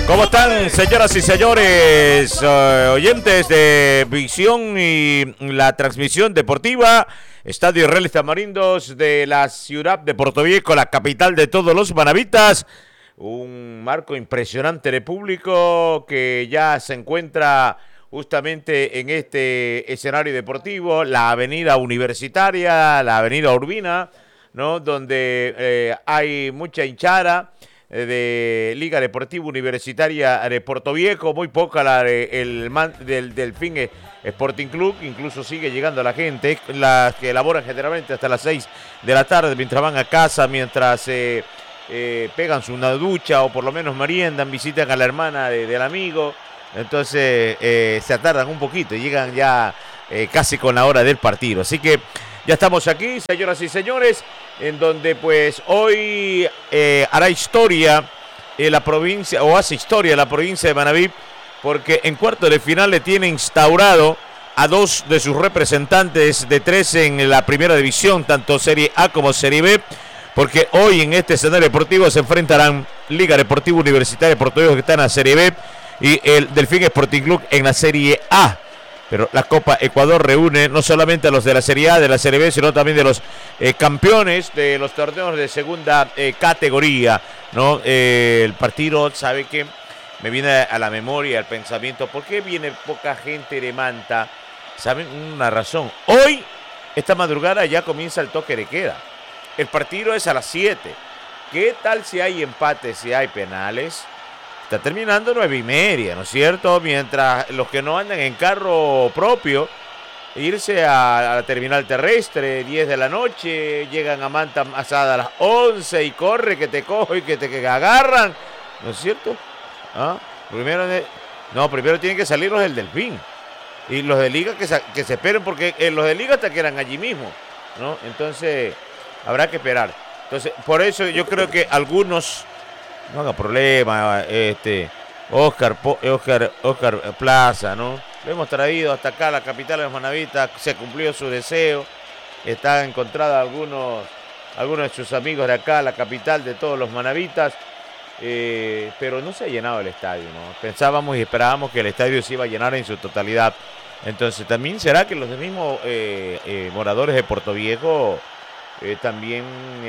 ¿Cómo están, señoras y señores, oyentes de Visión y la transmisión deportiva? Estadio Reales Tamarindos de la ciudad de Portoviejo, la capital de todos los manavitas. Un marco impresionante de público que ya se encuentra justamente en este escenario deportivo, la avenida Universitaria, la avenida Urbina, ¿no? Donde hay mucha hinchada de Liga Deportiva Universitaria de Portoviejo, muy poca la del Delfín Sporting Club, incluso sigue llegando la gente, las que elaboran generalmente hasta las 6 de la tarde, mientras van a casa, mientras pegan su una ducha o por lo menos meriendan, visitan a la hermana del amigo, entonces se atardan un poquito y llegan ya casi con la hora del partido, así que ya estamos aquí, señoras y señores, en donde pues hoy hará historia la provincia, o hace historia la provincia de Manabí, porque en cuarto de final le tiene instaurado a dos de sus representantes de 3 en la primera división, tanto Serie A como Serie B, porque hoy en este escenario deportivo se enfrentarán Liga Deportiva Universitaria de Portoviejo, que está en la Serie B, y el Delfín Sporting Club en la Serie A. Pero la Copa Ecuador reúne no solamente a los de la Serie A, de la Serie B, sino también de los campeones de los torneos de segunda categoría, ¿no? El partido, ¿sabe qué? Me viene a la memoria, al pensamiento, ¿por qué viene poca gente de Manta? ¿Saben? Una razón. Hoy, esta madrugada, ya comienza el toque de queda. El partido es a las 7. ¿Qué tal si hay empate, si hay penales? Está terminando 9:30, ¿no es cierto? Mientras los que no andan en carro propio, irse a la terminal terrestre, 10 de la noche, llegan a Manta Asada a las 11 y corre que te cojo y que te agarran, ¿no es cierto? ¿Ah? Primero tienen que salir los del Delfín y los de Liga que se esperen, porque los de Liga hasta quedan allí mismo, ¿no? Entonces habrá que esperar. Entonces, por eso yo creo que algunos... No haga problema, Oscar Plaza, ¿no? Lo hemos traído hasta acá, a la capital de los manavitas, se cumplió su deseo, está encontrada algunos de sus amigos de acá, la capital de todos los manavitas, pero no se ha llenado el estadio, ¿no? Pensábamos y esperábamos que el estadio se iba a llenar en su totalidad. Entonces también será que los mismos moradores de Portoviejo también...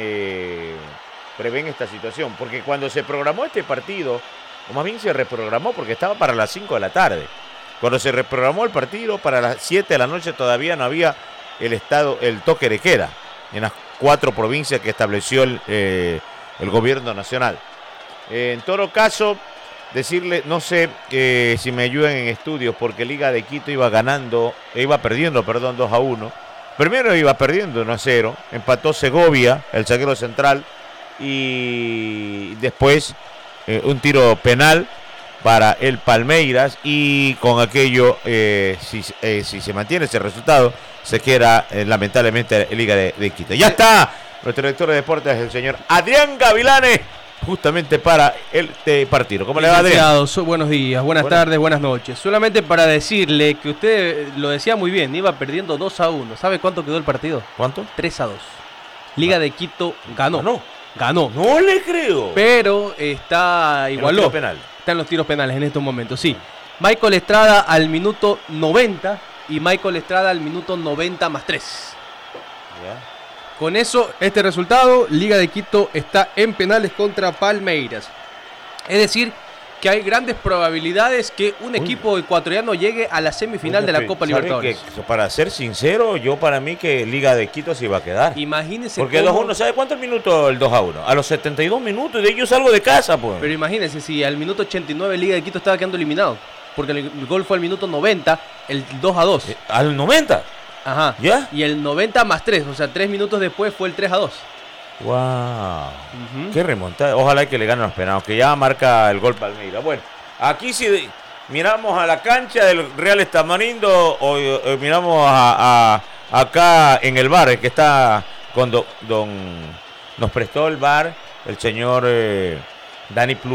prevén esta situación, porque cuando se programó este partido, o más bien se reprogramó porque estaba para las 5 de la tarde, cuando se reprogramó el partido para las 7 de la noche todavía no había el toque de queda en las 4 provincias que estableció el gobierno nacional. En todo caso, decirle, no sé si me ayudan en estudios, porque Liga de Quito iba perdiendo 2-1, primero iba perdiendo 1-0, empató Segovia, el zaguero central, y después un tiro penal para el Palmeiras, y con aquello si se mantiene ese resultado se queda lamentablemente Liga de Quito. Ya está nuestro director de deportes, el señor Adrián Gavilanes, justamente para el partido. ¿Cómo le va, Adrián? Buenos días, buenas tardes, buenas noches. Solamente para decirle que usted lo decía muy bien, iba perdiendo 2-1. ¿Sabe cuánto quedó el partido? ¿Cuánto? 3-2. Liga de Quito ganó. Ganó. No le creo. Pero igualó. Está en los tiros penales en estos momentos, sí. Michael Estrada al minuto 90 y Michael Estrada al minuto 90 más 3. Ya. Con eso, este resultado, Liga de Quito está en penales contra Palmeiras. Es decir, que hay grandes probabilidades que un equipo ecuatoriano llegue a la semifinal de la Copa Libertadores. Para ser sincero, para mí que Liga de Quito se iba a quedar. Imagínense. Porque 2-1, ¿sabe cuántos minutos el 2-1? A los 72 minutos, de ellos salgo de casa, pues. Pero imagínense, si al minuto 89 Liga de Quito estaba quedando eliminado. Porque el gol fue al minuto 90, el 2-2. ¿Al 90? Ajá. ¿Ya? Y el 90 más 3, o sea, 3 minutos después fue el 3-2. ¡Wow! ¡Qué remontada! Ojalá que le ganen los penales, que ya marca el gol Palmeiras. Bueno, aquí si miramos a la cancha del Real Tamarindo o miramos acá en el bar, que está nos prestó el bar el señor Dani Plúa.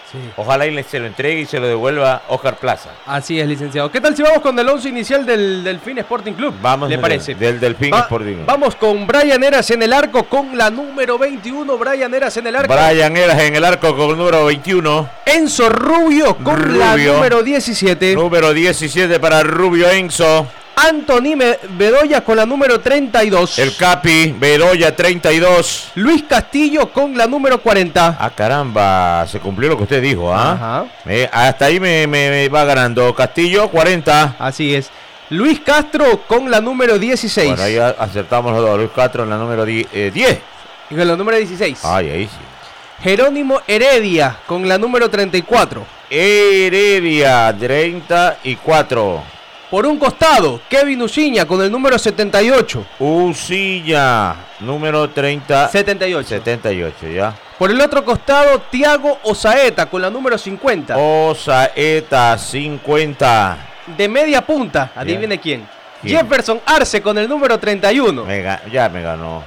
Sí. Ojalá y se lo entregue y se lo devuelva Oscar Plaza. Así es, licenciado. ¿Qué tal si vamos con el 11 inicial del Delfín Sporting Club? Vamos, ¿le parece? Del Delfín Sporting Club. Vamos con Brian Heras en el arco con la número 21. Brian Heras en el arco. Brian Heras en el arco con el número 21. Enzo Rubio con la número 17. Número 17 para Rubio Enzo. Anthony Bedoya con la número 32. El Capi, Bedoya 32. Luis Castillo con la número 40. Ah, caramba, se cumplió lo que usted dijo, ¿ah? Ajá. Hasta ahí me va ganando. Castillo 40. Así es. Luis Castro con la número 16. Bueno, ahí acertamos los dos. Luis Castro en la número 10. Y con la número 16. Ay, ahí sí. Jerónimo Heredia con la número 34. Heredia 34. Por un costado, Kevin Uciña con el número 78. Uciña, número 78, ya. Por el otro costado, Thiago Osaeta con la número 50. Osaeta, 50. De media punta, adivine quién. Jefferson Arce con el número 31. Ya me ganó.